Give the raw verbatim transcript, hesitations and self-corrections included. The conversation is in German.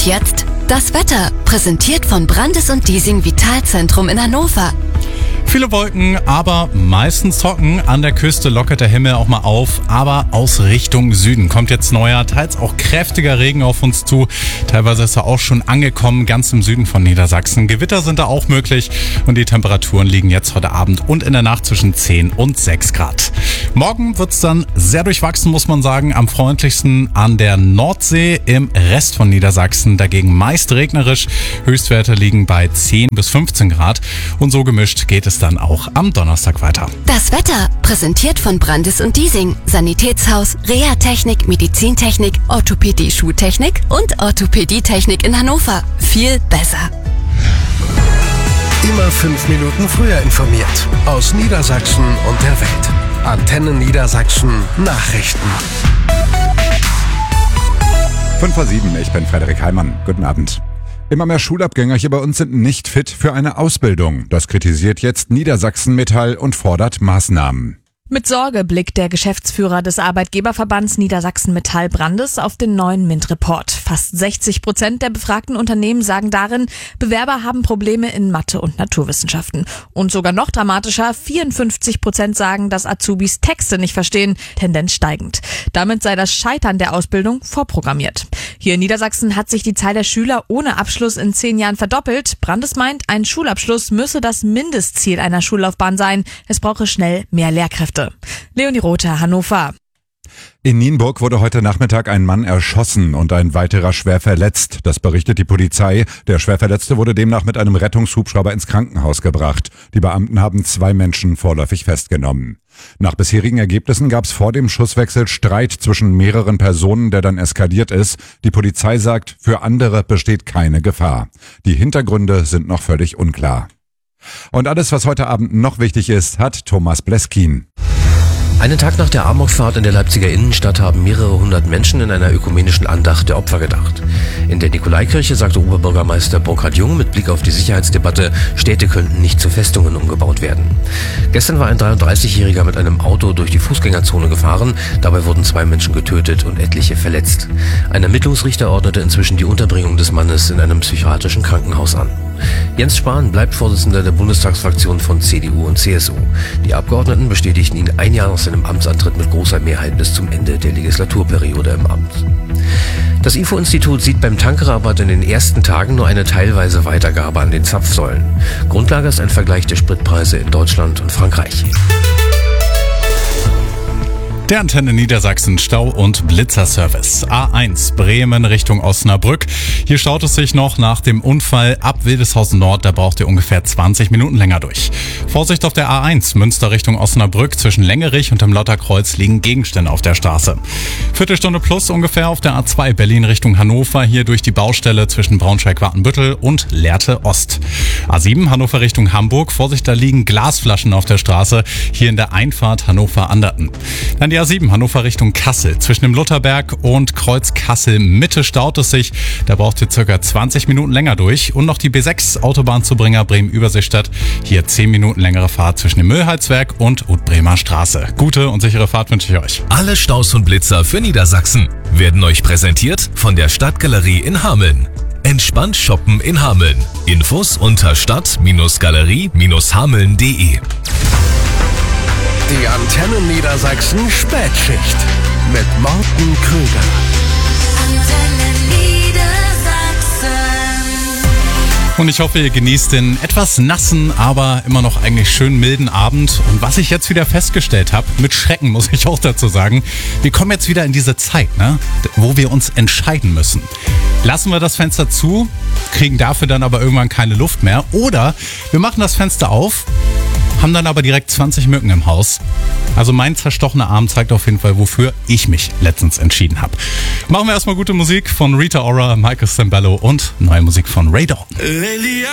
Und jetzt das Wetter, präsentiert von Brandes und Diesing Vitalzentrum in Hannover. Viele Wolken, aber meistens trocken. An der Küste lockert der Himmel auch mal auf, aber aus Richtung Süden kommt jetzt neuer, teils auch kräftiger Regen auf uns zu. Teilweise ist er auch schon angekommen, ganz im Süden von Niedersachsen. Gewitter sind da auch möglich und die Temperaturen liegen jetzt heute Abend und in der Nacht zwischen zehn und sechs Grad. Morgen wird's dann sehr durchwachsen, muss man sagen. Am freundlichsten an der Nordsee, im Rest von Niedersachsen dagegen meist regnerisch. Höchstwerte liegen bei zehn bis fünfzehn Grad und so gemischt geht es dann auch am Donnerstag weiter. Das Wetter, präsentiert von Brandes und Diesing, Sanitätshaus, Reha-Technik, Medizintechnik, Orthopädie, Schuhtechnik und Orthopädietechnik in Hannover. Viel besser. Immer fünf Minuten früher informiert. Aus Niedersachsen und der Welt. Antenne Niedersachsen Nachrichten. fünf vor sieben, ich bin Frederik Heimann. Guten Abend. Immer mehr Schulabgänger hier bei uns sind nicht fit für eine Ausbildung. Das kritisiert jetzt Niedersachsen Metall und fordert Maßnahmen. Mit Sorge blickt der Geschäftsführer des Arbeitgeberverbands Niedersachsen Metall Brandes auf den neuen M I N T-Report. Fast sechzig Prozent der befragten Unternehmen sagen darin, Bewerber haben Probleme in Mathe und Naturwissenschaften. Und sogar noch dramatischer, vierundfünfzig Prozent sagen, dass Azubis Texte nicht verstehen, Tendenz steigend. Damit sei das Scheitern der Ausbildung vorprogrammiert. Hier in Niedersachsen hat sich die Zahl der Schüler ohne Abschluss in zehn Jahren verdoppelt. Brandes meint, ein Schulabschluss müsse das Mindestziel einer Schullaufbahn sein. Es brauche schnell mehr Lehrkräfte. Leonie Rother, Hannover. In Nienburg wurde heute Nachmittag ein Mann erschossen und ein weiterer schwer verletzt. Das berichtet die Polizei. Der Schwerverletzte wurde demnach mit einem Rettungshubschrauber ins Krankenhaus gebracht. Die Beamten haben zwei Menschen vorläufig festgenommen. Nach bisherigen Ergebnissen gab es vor dem Schusswechsel Streit zwischen mehreren Personen, der dann eskaliert ist. Die Polizei sagt, für andere besteht keine Gefahr. Die Hintergründe sind noch völlig unklar. Und alles, was heute Abend noch wichtig ist, hat Thomas Bleskin. Einen Tag nach der Amokfahrt in der Leipziger Innenstadt haben mehrere hundert Menschen in einer ökumenischen Andacht der Opfer gedacht. In der Nikolaikirche sagte Oberbürgermeister Burkhard Jung mit Blick auf die Sicherheitsdebatte, Städte könnten nicht zu Festungen umgebaut werden. Gestern war ein dreiunddreißigjähriger mit einem Auto durch die Fußgängerzone gefahren. Dabei wurden zwei Menschen getötet und etliche verletzt. Ein Ermittlungsrichter ordnete inzwischen die Unterbringung des Mannes in einem psychiatrischen Krankenhaus an. Jens Spahn bleibt Vorsitzender der Bundestagsfraktion von C D U und C S U. Die Abgeordneten bestätigten ihn ein Jahr nach seinem Amtsantritt mit großer Mehrheit bis zum Ende der Legislaturperiode im Amt. Das I F O-Institut sieht beim Tankrabatt in den ersten Tagen nur eine teilweise Weitergabe an den Zapfsäulen. Grundlage ist ein Vergleich der Spritpreise in Deutschland und Frankreich. Der Antenne Niedersachsen Stau- und Blitzerservice. A eins Bremen Richtung Osnabrück. Hier staut es sich noch nach dem Unfall ab Wildeshausen Nord. Da braucht ihr ungefähr zwanzig Minuten länger durch. Vorsicht auf der A eins Münster Richtung Osnabrück. Zwischen Längerich und dem Lotterkreuz liegen Gegenstände auf der Straße. Viertelstunde plus ungefähr auf der A zwei Berlin Richtung Hannover. Hier durch die Baustelle zwischen Braunschweig-Wartenbüttel und Lehrte Ost. A sieben Hannover Richtung Hamburg. Vorsicht, da liegen Glasflaschen auf der Straße. Hier in der Einfahrt Hannover-Anderten. Dann die A sieben Hannover Richtung Kassel. Zwischen dem Lutherberg und Kreuz Kassel Mitte staut es sich. Da braucht ihr circa zwanzig Minuten länger durch. Und noch die B sechs Autobahnzubringer Bremen-Überseestadt. Hier zehn Minuten längere Fahrt zwischen dem Müllheizwerk und Utbremer Straße. Gute und sichere Fahrt wünsche ich euch. Alle Staus und Blitzer für Niedersachsen werden euch präsentiert von der Stadtgalerie in Hameln. Entspannt shoppen in Hameln. Infos unter stadt-galerie hameln punkt de. Die Antenne Niedersachsen Spätschicht mit Morten Krüger. Antenne Niedersachsen. Und ich hoffe, ihr genießt den etwas nassen, aber immer noch eigentlich schön milden Abend. Und was ich jetzt wieder festgestellt habe, mit Schrecken muss ich auch dazu sagen, wir kommen jetzt wieder in diese Zeit, ne, wo wir uns entscheiden müssen. Lassen wir das Fenster zu, kriegen dafür dann aber irgendwann keine Luft mehr. Oder wir machen das Fenster auf, haben dann aber direkt zwanzig Mücken im Haus. Also mein zerstochener Arm zeigt auf jeden Fall, wofür ich mich letztens entschieden habe. Machen wir erstmal gute Musik von Rita Ora, Michael Sambello und neue Musik von Ray Dawn.